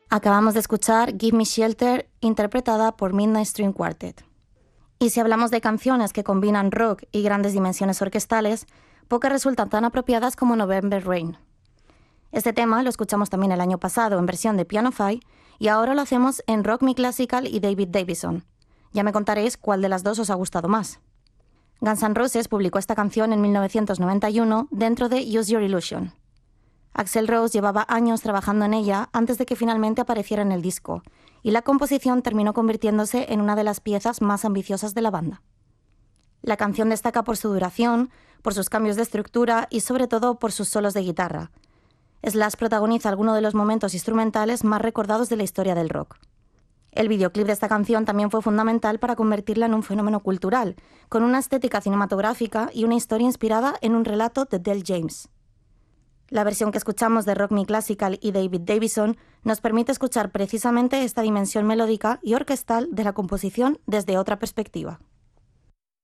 Acabamos de escuchar Give Me Shelter, interpretada por Midnight String Quartet. Y si hablamos de canciones que combinan rock y grandes dimensiones orquestales, pocas resultan tan apropiadas como November Rain. Este tema lo escuchamos también el año pasado en versión de Pianophile y ahora lo hacemos en Rock Me Classical y David Davison. Ya me contaréis cuál de las dos os ha gustado más. Guns N' Roses publicó esta canción en 1991 dentro de Use Your Illusion. Axl Rose llevaba años trabajando en ella antes de que finalmente apareciera en el disco, y la composición terminó convirtiéndose en una de las piezas más ambiciosas de la banda. La canción destaca por su duración, por sus cambios de estructura y sobre todo por sus solos de guitarra. Slash protagoniza algunos de los momentos instrumentales más recordados de la historia del rock. El videoclip de esta canción también fue fundamental para convertirla en un fenómeno cultural, con una estética cinematográfica y una historia inspirada en un relato de Del James. La versión que escuchamos de Rock Me Classical y David Davison nos permite escuchar precisamente esta dimensión melódica y orquestal de la composición desde otra perspectiva.